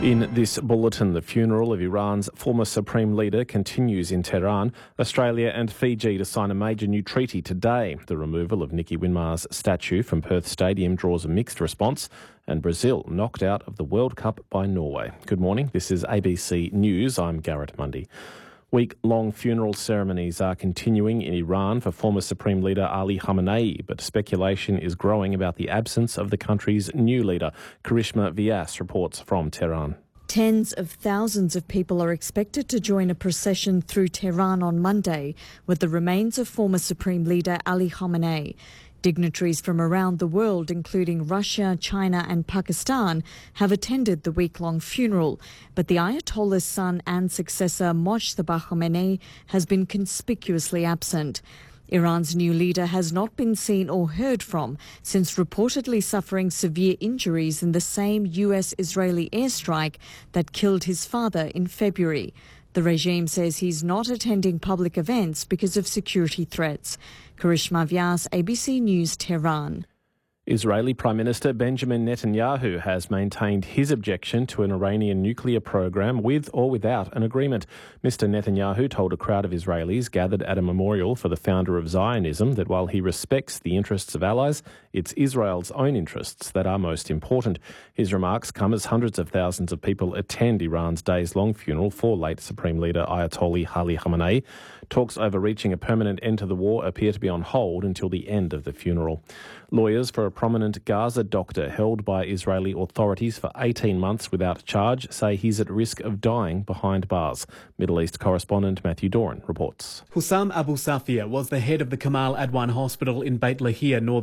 In this bulletin, the funeral of Iran's former supreme leader continues in Tehran. Australia and Fiji to sign a major new treaty today. The removal of Nicky Winmar's statue from Perth Stadium draws a mixed response, and Brazil knocked out of the World Cup by Norway. Good morning, this is ABC News. I'm Garrett Mundy. Week-long funeral ceremonies are continuing in Iran for former Supreme Leader Ali Khamenei, but speculation is growing about the absence of the country's new leader. Karishma Vyas reports from Tehran. Tens of thousands of people are expected to join a procession through Tehran on Monday with the remains of former Supreme Leader Ali Khamenei. Dignitaries from around the world, including Russia, China and Pakistan, have attended the week-long funeral, but the Ayatollah's son and successor, Mojtaba Khamenei, has been conspicuously absent. Iran's new leader has not been seen or heard from since reportedly suffering severe injuries in the same US-Israeli airstrike that killed his father in February. The regime says he's not attending public events because of security threats. Karishma Vyas, ABC News, Tehran. Israeli Prime Minister Benjamin Netanyahu has maintained his objection to an Iranian nuclear program with or without an agreement. Mr. Netanyahu told a crowd of Israelis gathered at a memorial for the founder of Zionism that while he respects the interests of allies, it's Israel's own interests that are most important. His remarks come as hundreds of thousands of people attend Iran's days-long funeral for late Supreme Leader Ayatollah Ali Khamenei. Talks over reaching a permanent end to the war appear to be on hold until the end of the funeral. Lawyers for a prominent Gaza doctor held by Israeli authorities for 18 months without charge say he's at risk of dying behind bars. Middle East correspondent Matthew Doran reports. Hussam Abu Safia was the head of the Kamal Adwan Hospital in Beit Lahia, northern